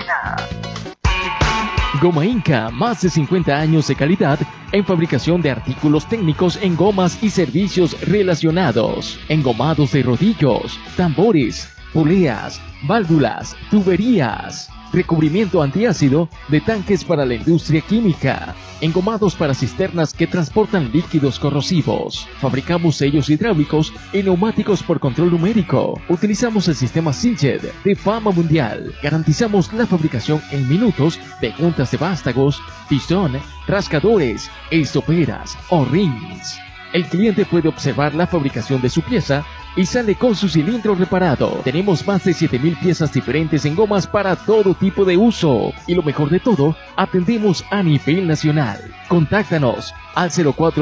Goma Inca, más de 50 años de calidad en fabricación de artículos técnicos en gomas y servicios relacionados, engomados de rodillos, tambores, poleas, válvulas, tuberías, recubrimiento antiácido de tanques para la industria química, engomados para cisternas que transportan líquidos corrosivos. Fabricamos sellos hidráulicos y neumáticos por control numérico. Utilizamos el sistema Siljet de fama mundial. Garantizamos la fabricación en minutos de juntas de vástagos, pistón, rascadores, estoperas o rings. El cliente puede observar la fabricación de su pieza y sale con su cilindro reparado. Tenemos más de 7,000 piezas diferentes en gomas para todo tipo de uso. Y lo mejor de todo, atendemos a nivel nacional. Contáctanos al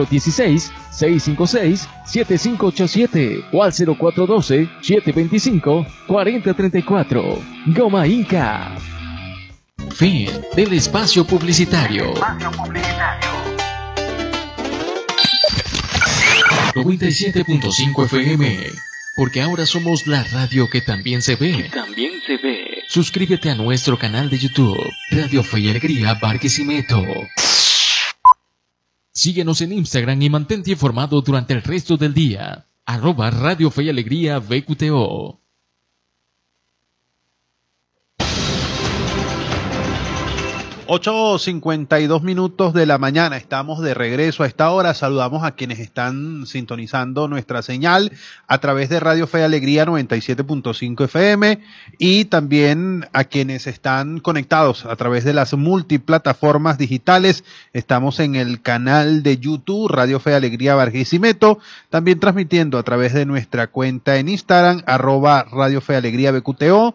0416-656-7587 o al 0412-725-4034. Goma Inca. Fin del espacio publicitario. 97.5 FM, porque ahora somos la radio que también se ve. Suscríbete a nuestro canal de YouTube, Radio Fe y Alegría Barquisimeto. Síguenos en Instagram y mantente informado durante el resto del día. @Radio Fe y Alegría BQTO. 8:52 de la mañana, estamos de regreso a esta hora. Saludamos a quienes están sintonizando nuestra señal a través de Radio Fe y Alegría 97.5 FM y también a quienes están conectados a través de las multiplataformas digitales. Estamos en el canal de YouTube Radio Fe y Alegría Barquisimeto, también transmitiendo a través de nuestra cuenta en Instagram @Radio Fe y Alegría BQTO,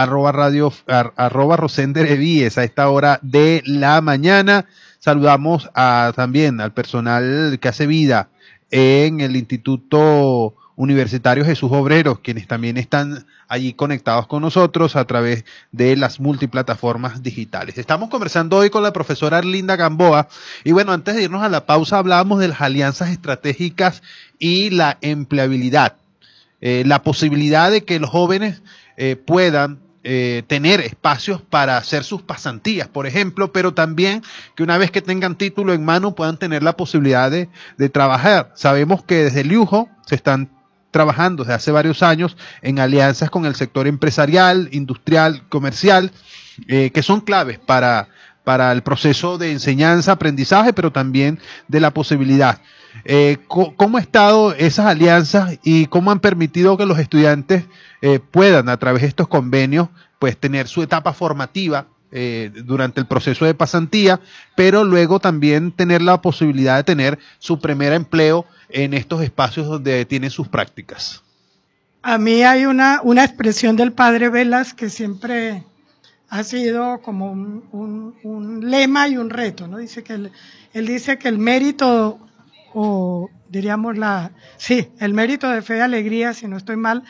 @arroba Rosender Evíes a esta hora de la mañana. Saludamos también al personal que hace vida en el Instituto Universitario Jesús Obreros, quienes también están allí conectados con nosotros a través de las multiplataformas digitales. Estamos conversando hoy con la profesora Arlinda Gamboa y bueno, antes de irnos a la pausa hablábamos de las alianzas estratégicas y la empleabilidad, la posibilidad de que los jóvenes puedan tener espacios para hacer sus pasantías, por ejemplo, pero también que una vez que tengan título en mano puedan tener la posibilidad de trabajar. Sabemos que desde el IUJO se están trabajando desde hace varios años en alianzas con el sector empresarial, industrial, comercial, que son claves para el proceso de enseñanza, aprendizaje, pero también de la posibilidad. ¿Cómo han estado esas alianzas y cómo han permitido que los estudiantes puedan, a través de estos convenios, pues tener su etapa formativa durante el proceso de pasantía, pero luego también tener la posibilidad de tener su primer empleo en estos espacios donde tienen sus prácticas? A mí hay una expresión del padre Velas que siempre ha sido como un lema y un reto, ¿no? Dice que él dice que el mérito, o diríamos el mérito de Fe y Alegría, si no estoy mal,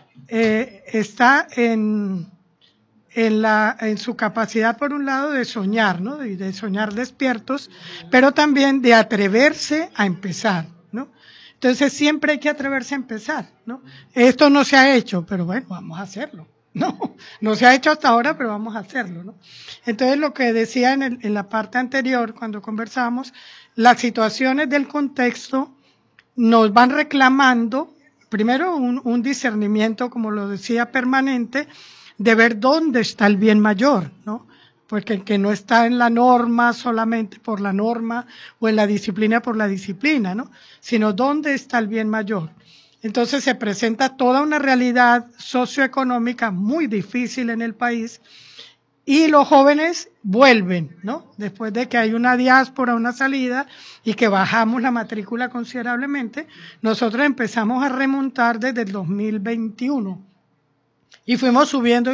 está en su capacidad, por un lado, de soñar, ¿no? De soñar despiertos, pero también de atreverse a empezar, ¿no? Entonces siempre hay que atreverse a empezar, ¿no? Esto no se ha hecho, pero bueno, vamos a hacerlo. No se ha hecho hasta ahora, pero vamos a hacerlo, ¿no? Entonces, lo que decía en la parte anterior, cuando conversamos, las situaciones del contexto nos van reclamando, primero, un discernimiento, como lo decía, permanente, de ver dónde está el bien mayor, ¿no? Porque que no está en la norma solamente por la norma o en la disciplina por la disciplina, ¿no? Sino dónde está el bien mayor. Entonces se presenta toda una realidad socioeconómica muy difícil en el país y los jóvenes vuelven, ¿no? Después de que hay una diáspora, una salida y que bajamos la matrícula considerablemente, nosotros empezamos a remontar desde el 2021 y fuimos subiendo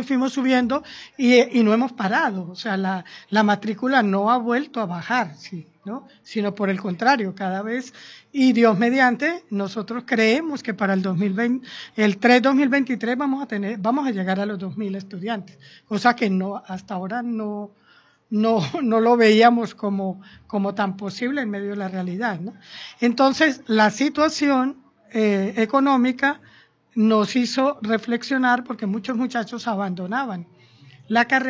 y no hemos parado. O sea, la matrícula no ha vuelto a bajar, ¿sí? ¿No? Sino por el contrario, cada vez, y Dios mediante, nosotros creemos que para el 2023 vamos a llegar a los 2,000 estudiantes, cosa que hasta ahora no lo veíamos como tan posible en medio de la realidad, ¿no? Entonces, la situación económica nos hizo reflexionar porque muchos muchachos abandonaban la carrera